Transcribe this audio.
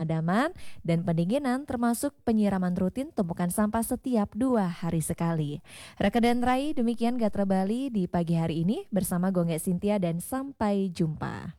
pemadaman dan pendinginan termasuk penyiraman rutin tumpukan sampah setiap 2 hari sekali. Reka dan Rai, demikian Gatra Bali di pagi hari ini bersama Gonggek Sintia dan sampai jumpa.